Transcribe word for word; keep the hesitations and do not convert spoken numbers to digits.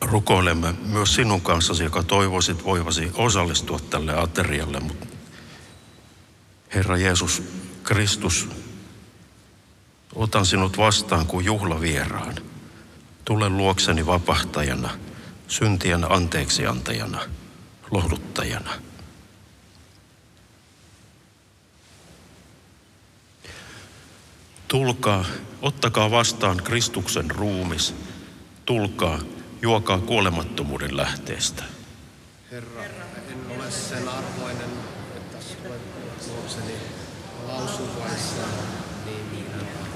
Rukoilemme myös sinun kanssasi, joka toivoisit voivasi osallistua tälle aterialle. Mutta Herra Jeesus Kristus, otan sinut vastaan kuin juhlavieraan. Tule luokseni vapahtajana, syntien anteeksiantajana, lohduttajana. Tulkaa, ottakaa vastaan Kristuksen ruumis. Tulkaa, juokaa kuolemattomuuden lähteestä. Herra, en ole sen arvoinen, että olet luokseni lausuvaissa, niin minä